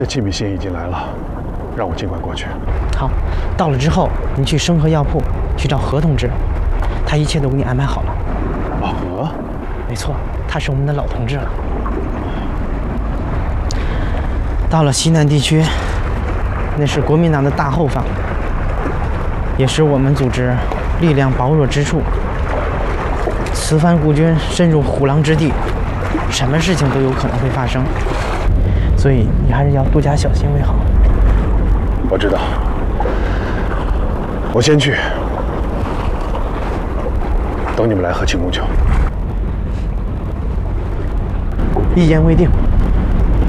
这寄密信已经来了，让我尽快过去。 好，到了之后，你去生和药铺去找何同志，他一切都给你安排好了。 老何？ 没错，他是我们的老同志了。到了西南地区，那是国民党的大后方，也是我们组织力量薄弱之处。此番孤军深入虎狼之地，什么事情都有可能会发生，所以你还是要多加小心为好。 我知道，我先去，等你们来喝庆功酒。 一言为定。